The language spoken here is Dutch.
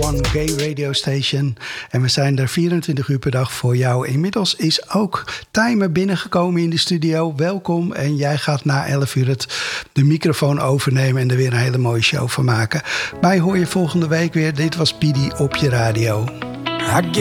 One Gay Radio Station. En we zijn er 24 uur per dag voor jou. Inmiddels is ook Tijmen binnengekomen in de studio. Welkom. En jij gaat na 11 uur de microfoon overnemen en er weer een hele mooie show van maken. Mij hoor je volgende week weer. Dit was Pidi op je radio.